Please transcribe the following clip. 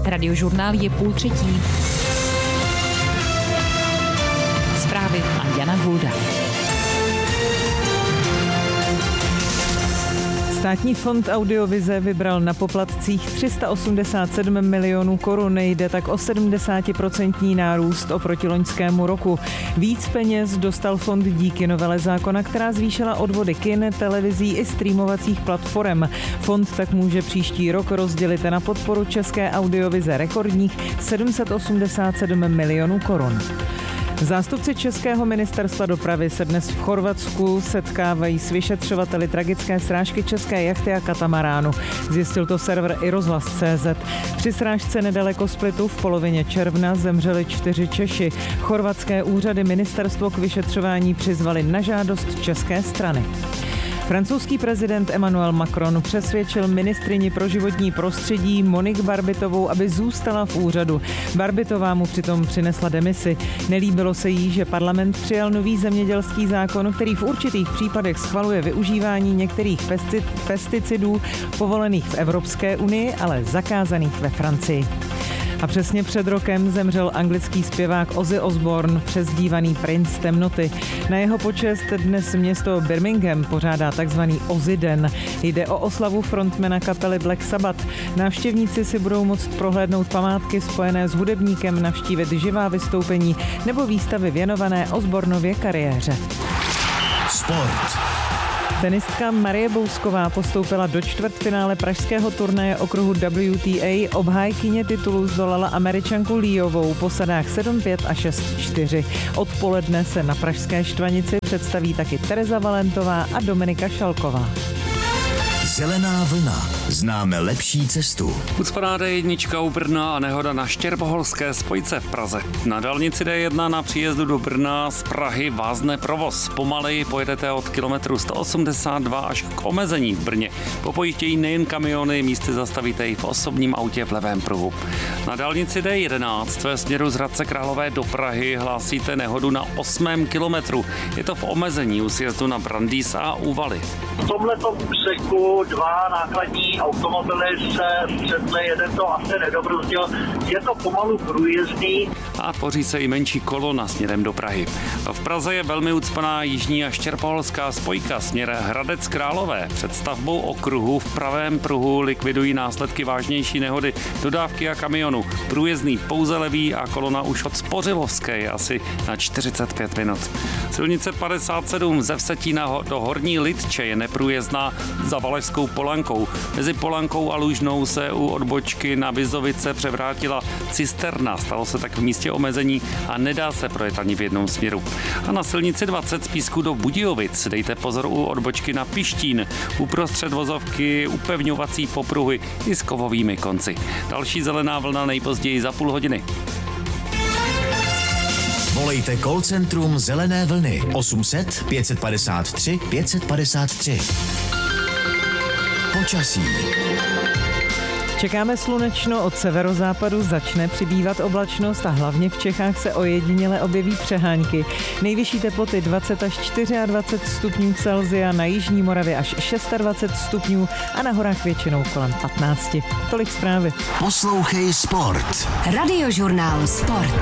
Radiožurnál je 2:30. Zprávy a Jana Hulda. Státní fond audiovize vybral na poplatcích 387 milionů korun, jde tak o 70% nárůst oproti loňskému roku. Víc peněz dostal fond díky novele zákona, která zvýšila odvody kin, televizí i streamovacích platform. Fond tak může příští rok rozdělit na podporu české audiovize rekordních 787 milionů korun. Zástupci Českého ministerstva dopravy se dnes v Chorvatsku setkávají s vyšetřovateli tragické srážky české jachty a katamaránu. Zjistil to server iRozhlas.cz. Při srážce nedaleko Splitu v polovině června zemřeli 4 Češi. Chorvatské úřady ministerstvo k vyšetřování přizvali na žádost české strany. Francouzský prezident Emmanuel Macron přesvědčil ministryni pro životní prostředí Monique Barbitovou, aby zůstala v úřadu. Barbitová mu přitom přinesla demisi. Nelíbilo se jí, že parlament přijal nový zemědělský zákon, který v určitých případech schvaluje využívání některých pesticidů povolených v Evropské unii, ale zakázaných ve Francii. A přesně před rokem zemřel anglický zpěvák Ozzy Osbourne, přezdívaný Princ temnoty. Na jeho počest dnes město Birmingham pořádá takzvaný Ozzy den. Jde o oslavu frontmana kapely Black Sabbath. Návštěvníci si budou moct prohlédnout památky spojené s hudebníkem, navštívit živá vystoupení nebo výstavy věnované Osbournově kariéře. Sport. Tenistka Marie Bousková postoupila do čtvrtfinále pražského turnaje okruhu WTA. Obhájkyně titulu zdolala Američanku Liovou po sadách 7-5 a 6-4. Odpoledne se na pražské Štvanici představí taky Tereza Valentová a Dominika Šalková. Zelená vlna. Známe lepší cestu. Ucpaná D1 u Brna a nehoda na Štěrboholské spojce v Praze. Na dálnici D1 na příjezdu do Brna z Prahy vázne provoz. Pomaleji pojedete od kilometru 182 až k omezení v Brně. Popojíždějí nejen kamiony, místy zastavíte i v osobním autě v levém pruhu. Na dálnici D11 ve směru z Hradce Králové do Prahy hlásíte nehodu na 8. kilometru. Je to v omezení u sjezdu na Brandýs a Úvaly. V tomhletom úseku 2 nákladní automobily se střetly, jeden to asi nedobruzdil. Je to pomalu průjezdný. A tvoří se i menší kolona směrem do Prahy. V Praze je velmi ucpaná jižní a štěrboholská spojka směr Hradec Králové. Před stavbou okruhu v pravém pruhu likvidují následky vážnější nehody dodávky a kamionu. Průjezdný pouze levý a kolona už od Spořilovské je asi na 45 minut. Silnice 57 ze Vsetína do Horní Lidče je neprůjezdná za Valašskou Polankou. Mezi Polankou a Lužnou se u odbočky na Vizovice převrátila cisterna. Stalo se tak v místě omezení a nedá se projet ani v jednom směru. A na silnici 20 z Písku do Budějovic dejte pozor u odbočky na Pištín. Uprostřed vozovky upevňovací popruhy i s kovovými konci. Další zelená vlna nejpozději za půl hodiny. Volejte call centrum Zelené vlny 800 553 553. Počasí. Čekáme slunečno, od severozápadu začne přibývat oblačnost a hlavně v Čechách se ojediněle objeví přehánky. Nejvyšší teploty 20 až 24 stupňů Celsia, na jižní Moravě až 26 stupňů a na horách většinou kolem 15. Tolik zprávy. Poslouchej Sport. Radiožurnál Sport.